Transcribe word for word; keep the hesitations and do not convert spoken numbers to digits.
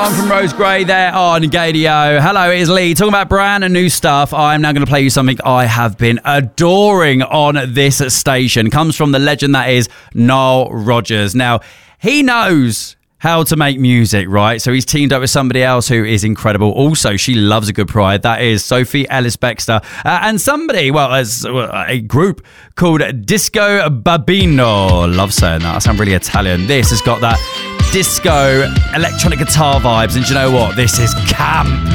One from Rose Gray there on Gadio. Hello, it is Lee talking about brand new stuff. I'm now going to play you something I have been adoring on this station. Comes from the legend that is Nile Rodgers. Now, he knows how to make music, right? So he's teamed up with somebody else who is incredible. Also, she loves a good pride. That is Sophie Ellis-Bextor. Uh, and somebody, well, as a group called Disco Babino. Love saying that. I sound really Italian. This has got that disco electronic guitar vibes. And do you know what? This is camp.